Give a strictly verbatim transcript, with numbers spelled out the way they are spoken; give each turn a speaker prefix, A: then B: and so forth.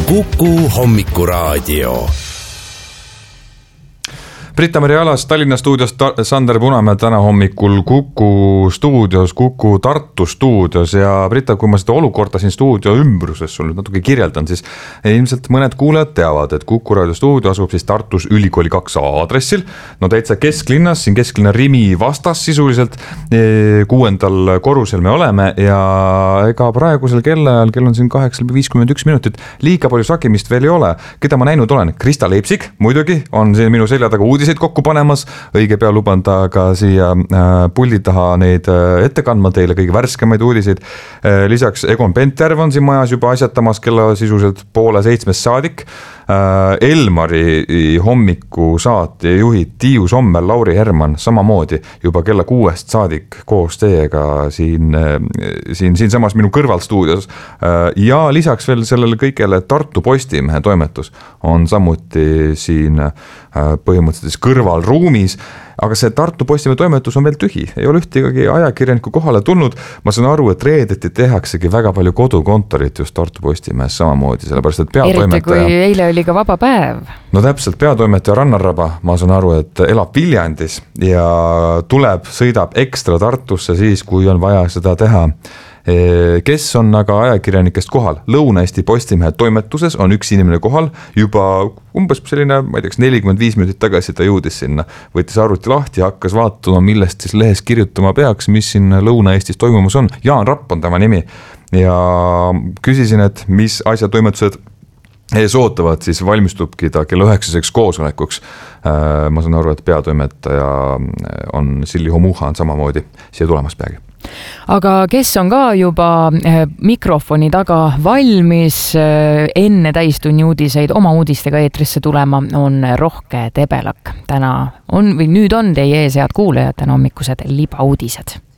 A: Kuku hommikuraadio.
B: Britta-Maria Alas Tallinna stuudios, Sander Punamäe täna hommikul Kuku stuudios, Kuku Tartu stuudios ja Britta, kui ma seda olukorda siin stuudio ümbruses sul nüüd natuke kirjeldan, siis ilmselt mõned kuulajad teavad, et Kuku raadio stuudio asub siis Tartus Ülikooli kaks A aadressil, no täitsa kesklinnas, siin kesklinna Rimi vastas sisuliselt, kuuendal korrusel me oleme ja ega praegusel kellaajal, kell on siin kaheksa viiskümmend üks minutit, liiga palju sakimist veel ei ole, keda ma näinud olen, Krista Leipsik muidugi on siin minu selja taga uudis kokku panemas, õige pea luban ta ka siia puldi taha neid ette kandma teile kõige värskemaid uudiseid. Lisaks Egon Pentjärv on siin majas juba asjatamas kella sisuliselt poole seitsmest saadik. Elmari hommiku saate juhid Tiiu Sommel, Lauri Herman samamoodi juba kella kuuest saadik koos teiega siin, siin, siin samas minu kõrval stuudios. Ja lisaks veel sellele kõigele Tartu Postimehe toimetus on samuti siin põhimõtteliselt kõrval ruumis, aga see Tartu Postimehe toimetus on veel tühi, ei ole ühtegi ajakirjaniku kohale tulnud. Ma saan aru, et reedeti tehaksegi väga palju kodukontorit just Tartu Postimehes samamoodi, sellepärast et peatoimetaja...
C: Eriti kui eile oli ka vaba päev.
B: No täpselt, peatoimetaja Rannarraba, ma saan aru, et elab Viljandis ja tuleb, sõidab ekstra Tartusse siis, kui on vaja seda teha. Kes on aga ajakirjanikest kohal? Lõuna-Eesti Postimehe toimetuses on üks inimene kohal juba umbes selline, ma ei teaks, nelikümmend viis minutit tagasi ta jõudis sinna. Võttis arvuti lahti ja hakkas vaatama, millest siis lehes kirjutama peaks, mis siin Lõuna-Eestis toimumus on. Jaan Rapp on tema nimi ja küsisin, et mis asja toimetused ees ootavad, siis valmistubki ta kella üheksaseks koosolekuks. Ma saan aru, et peatoimetaja on Silli Homuha on samamoodi siia tulemas peagi.
C: Aga kes on ka juba mikrofoni taga valmis enne täistunni uudiseid oma uudistega eetrisse tulema, on Rohke Debelak. Täna on, või nüüd on teie ees, head kuulajad, täna hommikused libauudised.